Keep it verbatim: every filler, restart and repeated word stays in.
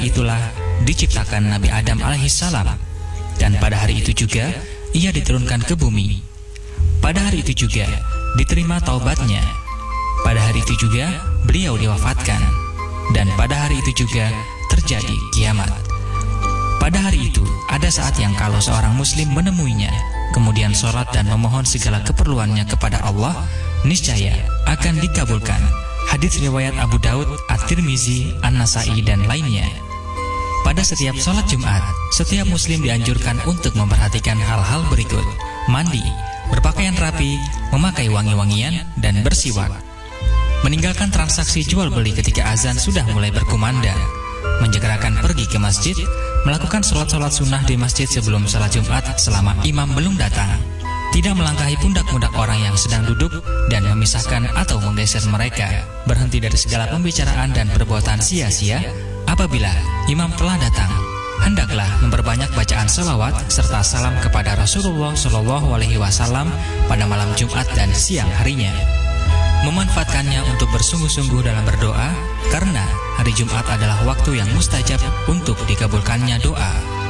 hari itulah diciptakan Nabi Adam alaihissalam, dan pada hari itu juga ia diturunkan ke bumi. Pada hari itu juga diterima taubatnya. Pada hari itu juga beliau diwafatkan, dan pada hari itu juga terjadi kiamat. Pada hari itu ada saat yang kalau seorang muslim menemuinya, kemudian sholat dan memohon segala keperluannya kepada Allah, niscaya akan dikabulkan. Hadits riwayat Abu Daud, At-Tirmizi, An-Nasai, dan lainnya. Pada setiap sholat Jumat, setiap muslim dianjurkan untuk memperhatikan hal-hal berikut: mandi, berpakaian rapi, memakai wangi-wangian, dan bersiwak. Meninggalkan transaksi jual beli ketika azan sudah mulai berkumandang. Menjegerakan pergi ke masjid, melakukan sholat-sholat sunnah di masjid sebelum sholat Jumat selama imam belum datang. Tidak melangkahi pundak-pundak orang yang sedang duduk dan memisahkan atau menggeser mereka. Berhenti dari segala pembicaraan dan perbuatan sia-sia. Apabila imam telah datang, hendaklah memperbanyak bacaan salawat serta salam kepada Rasulullah Shallallahu Alaihi Wasallam pada malam Jumat dan siang harinya. Memanfaatkannya untuk bersungguh-sungguh dalam berdoa, karena hari Jumat adalah waktu yang mustajab untuk dikabulkannya doa.